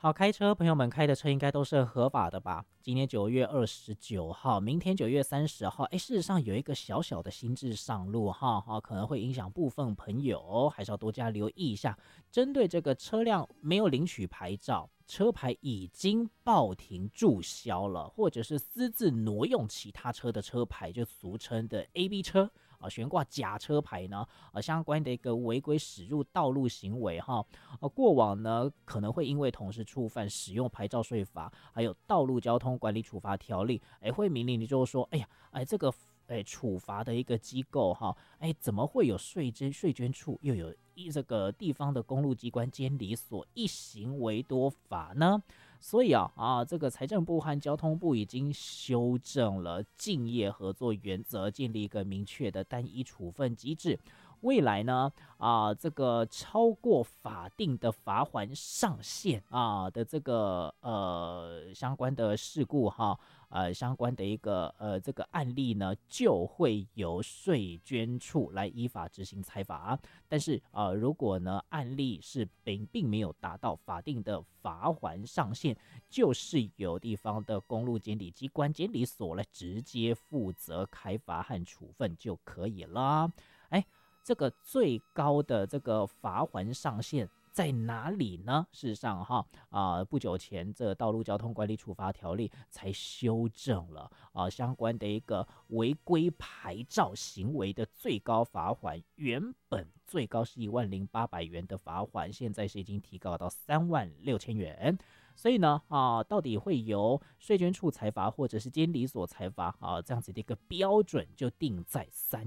好，开车朋友们开的车应该都是合法的吧？今天9月29号，明天9月30号，事实上有一个小小的新制上路哈，可能会影响部分朋友，还是要多加留意一下。针对这个车辆没有领取牌照，车牌已经报停注销了，或者是私自挪用其他车的车牌，就俗称的 AB 车悬挂假车牌呢，相关的一个违规驶入道路行为哈，过往呢可能会因为同时触犯使用牌照税法，还有道路交通管理处罚条例，会明令你就是说，这个处罚的一个机构哈，怎么会有税捐处又有这个地方的公路机关监理所一行为多法呢？所以这个财政部和交通部已经修正了竞业合作原则，建立一个明确的单一处分机制。未来呢，这个超过法定的罚锾上限的这个相关的事故哈，相关的一个这个案例呢，就会由税捐处来依法执行裁罚。但是如果呢案例是并没有达到法定的罚锾上限，就是由地方的公路监理机关监理所来直接负责开罚和处分就可以了。这个最高的这个罚锾上限在哪里呢？事实上不久前这道路交通管理处罚条例才修正了相关的一个违规牌照行为的最高罚锾，原本最高是10800元的罚锾，现在是已经提高到36000元。所以呢到底会由税捐处裁罚或者是监理所裁罚这样子的一个标准就定在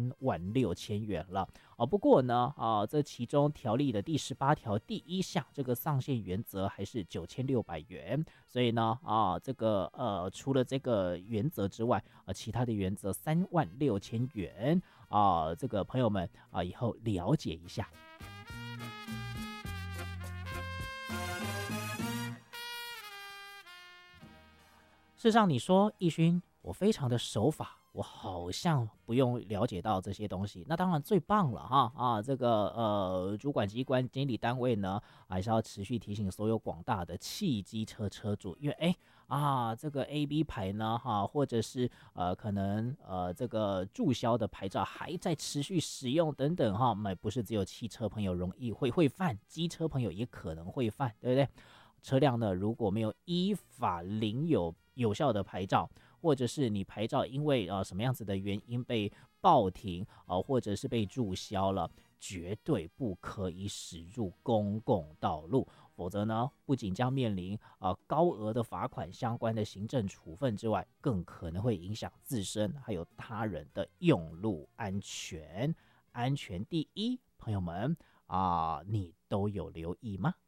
36000元了不过呢这其中条例的第18条第1项这个上限原则还是9600元，所以呢这个除了这个原则之外其他的原则36000元这个朋友们以后了解一下。事实上你说奕勋我非常的守法，我好像不用了解到这些东西，那当然最棒了哈这个主管机关监理单位呢还是要持续提醒所有广大的汽机车车主，因为这个 AB 牌呢或者是可能这个注销的牌照还在持续使用等等不是只有汽车朋友容易会犯，机车朋友也可能会犯，对不对？车辆呢如果没有依法领有效的牌照，或者是你牌照因为什么样子的原因被报停或者是被注销了，绝对不可以驶入公共道路，否则呢不仅将面临高额的罚款相关的行政处分之外，更可能会影响自身还有他人的用路安全。安全第一，朋友们你都有留意吗？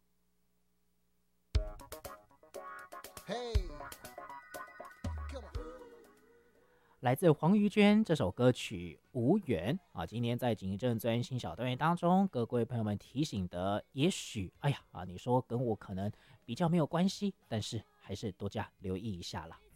来自黄瑜娟这首歌曲《无缘》今天在警政专新小单元当中，各位朋友们提醒的，也许你说跟我可能比较没有关系，但是还是多加留意一下啦。